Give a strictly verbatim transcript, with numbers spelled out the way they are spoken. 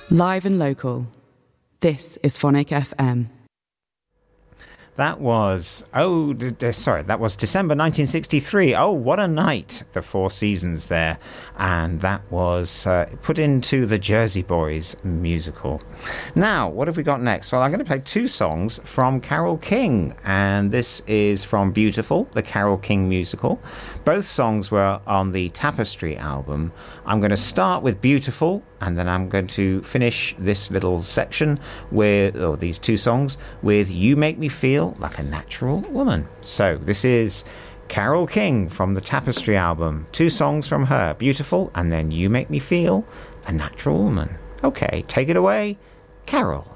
Live and local. This is Phonic F M. That was, oh, d- d- sorry, that was December nineteen sixty-three. Oh, what a night, the Four Seasons there. And that was uh, put into the Jersey Boys musical. Now, what have we got next? Well, I'm going to play two songs from Carole King. And this is from Beautiful, the Carole King musical. Both songs were on the Tapestry album. I'm going to start with Beautiful, and then I'm going to finish this little section with, or these two songs, with You Make Me Feel Like a Natural Woman. So this is Carole King from the Tapestry album. Two songs from her, Beautiful, and then You Make Me Feel a Natural Woman. Okay, take it away, Carole.